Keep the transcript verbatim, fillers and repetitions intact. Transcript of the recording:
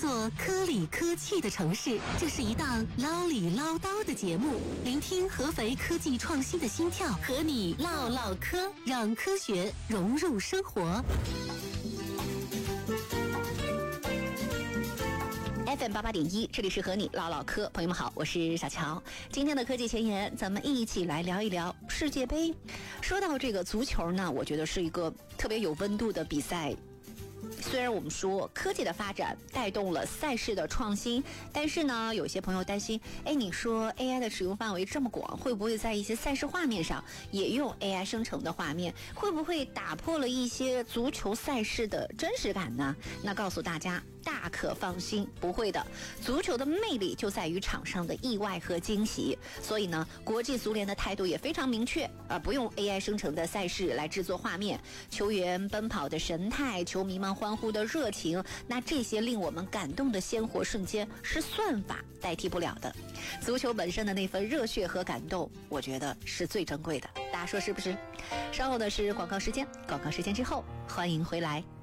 作科里科气的城市，这是一档唠里唠叨的节目，聆听合肥科技创新的心跳，和你唠唠嗑，让科学融入生活。 F M 八八点一，这里是和你唠唠嗑，朋友们好，我是小乔。今天的科技前沿，咱们一起来聊一聊世界杯。说到这个足球呢，我觉得是一个特别有温度的比赛。虽然我们说科技的发展带动了赛事的创新，但是呢，有些朋友担心，哎，你说 A I 的使用范围这么广，会不会在一些赛事画面上也用 A I 生成的画面，会不会打破了一些足球赛事的真实感呢？那告诉大家，大可放心，不会的。足球的魅力就在于场上的意外和惊喜，所以呢，国际足联的态度也非常明确，啊，不用 A I 生成的赛事来制作画面，球员奔跑的神态，球迷们欢呼的热情，那这些令我们感动的鲜活瞬间是算法代替不了的。足球本身的那份热血和感动，我觉得是最珍贵的，大家说是不是？稍后的是广告时间，广告时间之后欢迎回来。